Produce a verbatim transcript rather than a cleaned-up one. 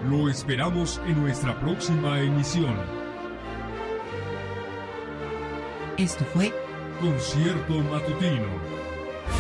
Lo esperamos en nuestra próxima emisión. Esto fue Concierto Matutino.